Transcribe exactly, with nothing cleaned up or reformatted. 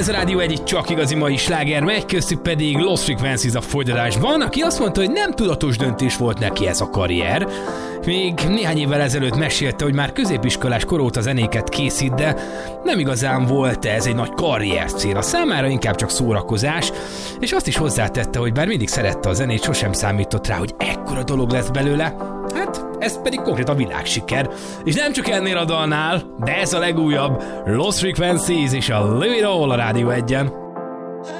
Ez a Rádió egy csak igazi mai sláger megy, köztük pedig Lost Frequencies a fogyadásban, aki azt mondta, hogy nem tudatos döntés volt neki ez a karrier. Még néhány évvel ezelőtt mesélte, hogy már középiskolás kor óta zenéket készít, de nem igazán volt ez egy nagy karrier cél. A számára inkább csak szórakozás, és azt is hozzátette, hogy bár mindig szerette a zenét, sosem számított rá, hogy ekkora dolog lesz belőle. Hát, ez pedig konkrét a világsiker. És nem csak ennél a dalnál, de ez a legújabb Lost Frequencies és a Live It All a Rádió egyen.